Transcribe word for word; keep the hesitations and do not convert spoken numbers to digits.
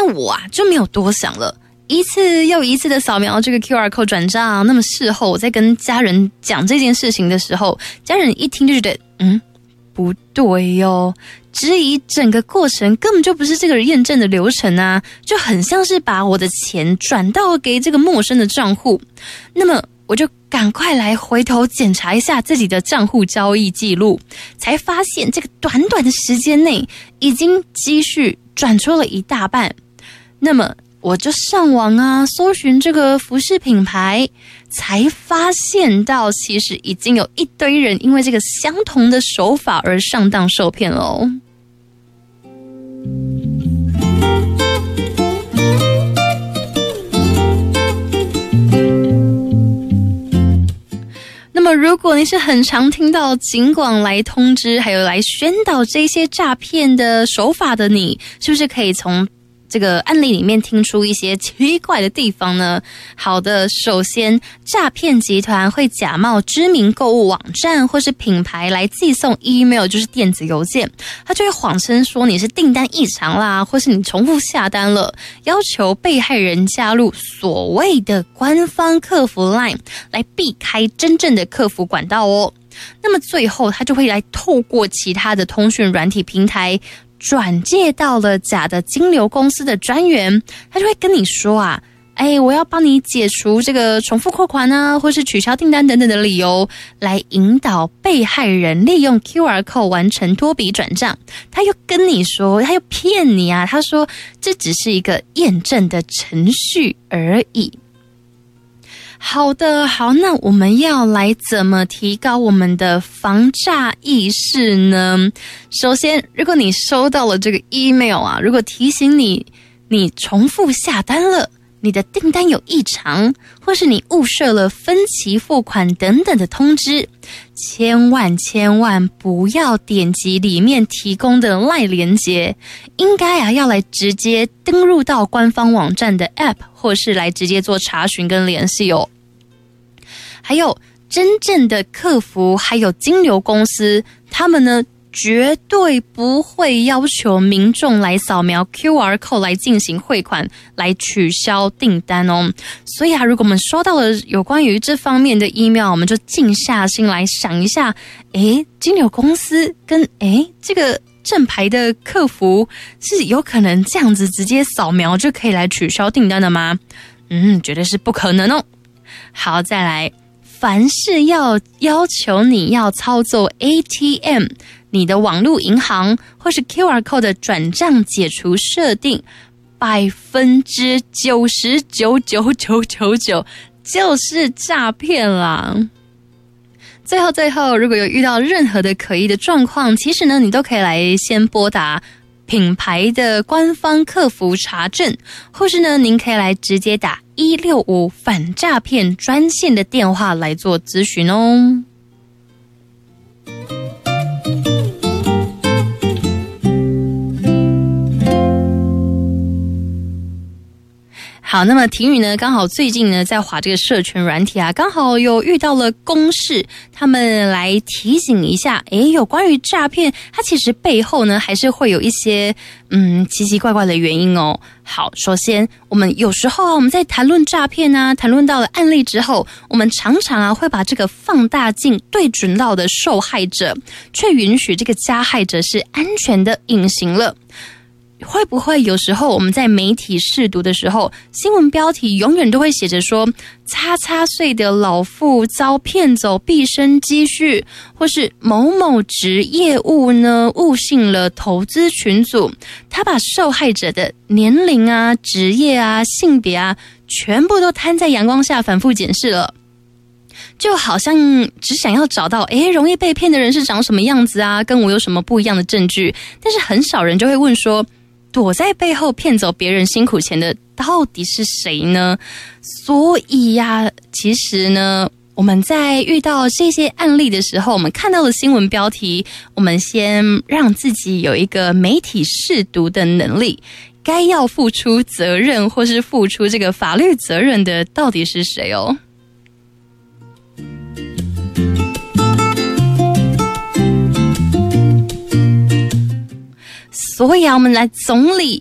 那我啊就没有多想了，一次又一次的扫描这个 Q R code 转账。那么事后我在跟家人讲这件事情的时候，家人一听就觉得嗯不对哟，质疑整个过程根本就不是这个验证的流程啊，就很像是把我的钱转到给这个陌生的账户。那么我就赶快来回头检查一下自己的账户交易记录，才发现这个短短的时间内已经积蓄转出了一大半。那么我就上网啊，搜寻这个服饰品牌，才发现到其实已经有一堆人因为这个相同的手法而上当受骗了哦。那么如果你是很常听到警广来通知还有来宣导这些诈骗的手法的你，是不是可以从这个案例里面听出一些奇怪的地方呢？好的，首先诈骗集团会假冒知名购物网站或是品牌来寄送 email， 就是电子邮件，他就会谎称说你是订单异常啦，或是你重复下单了，要求被害人加入所谓的官方客服 LINE 来避开真正的客服管道哦。那么最后他就会来透过其他的通讯软体平台转介到了假的金流公司的专员，他就会跟你说啊，哎，我要帮你解除这个重复扣款啊，或是取消订单等等的理由，来引导被害人利用 Q R code 完成多笔转账。他又跟你说，他又骗你啊，他说这只是一个验证的程序而已。好的，好，那我们要来怎么提高我们的防诈意识呢？首先，如果你收到了这个 email 啊，如果提醒你你重复下单了，你的订单有异常，或是你误设了分期付款等等的通知，千万千万不要点击里面提供的 LINE 连结，应该啊要来直接登入到官方网站的 App， 或是来直接做查询跟联系哦。还有真正的客服还有金流公司，他们呢绝对不会要求民众来扫描 Q R code 来进行汇款来取消订单哦。所以啊，如果我们收到了有关于这方面的 email， 我们就静下心来想一下，诶，金流公司跟诶这个正牌的客服是有可能这样子直接扫描就可以来取消订单的吗？嗯，绝对是不可能哦。好，再来，凡是要要求你要操作 A T M， 你的网络银行或是 Q R code 的转账解除设定，百分之九十九九九九九就是诈骗啦。最后最后，如果有遇到任何的可疑的状况，其实呢，你都可以来先拨打品牌的官方客服查证，或是呢，您可以来直接打一六五反诈骗专线的电话来做咨询哦。好，那么婷宇呢，刚好最近呢在滑这个社群软体啊，刚好有遇到了公视，他们来提醒一下，诶，有关于诈骗，它其实背后呢还是会有一些嗯奇奇怪怪的原因哦。好，首先我们有时候啊，我们在谈论诈骗啊，谈论到了案例之后，我们常常啊会把这个放大镜对准到的受害者，却允许这个加害者是安全的隐形了。会不会有时候我们在媒体识读的时候，新闻标题永远都会写着说叉叉岁的老妇遭骗走毕生积蓄，或是某某职业务呢误信了投资群组，他把受害者的年龄啊、职业啊、性别啊全部都摊在阳光下反复检视了，就好像只想要找到诶容易被骗的人是长什么样子啊，跟我有什么不一样的证据，但是很少人就会问说，躲在背后骗走别人辛苦钱的到底是谁呢？所以呀、啊，其实呢，我们在遇到这些案例的时候，我们看到了新闻标题，我们先让自己有一个媒体识读的能力，该要付出责任或是付出这个法律责任的到底是谁哦？所以啊，我们来总理